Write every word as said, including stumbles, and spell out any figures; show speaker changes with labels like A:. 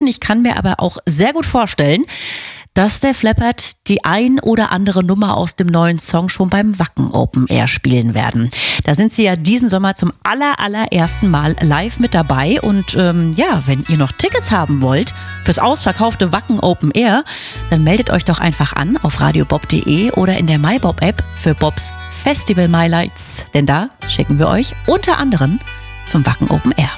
A: Ich kann mir aber auch sehr gut vorstellen, dass der Flappert die ein oder andere Nummer aus dem neuen Song schon beim Wacken Open Air spielen werden. Da sind sie ja diesen Sommer zum aller, allerersten Mal live mit dabei. Und ähm, ja, wenn ihr noch Tickets haben wollt fürs ausverkaufte Wacken Open Air, dann meldet euch doch einfach an auf radiobob punkt de oder in der MyBob-App für Bobs Festival My Lights. Denn da schicken wir euch unter anderem zum Wacken Open Air.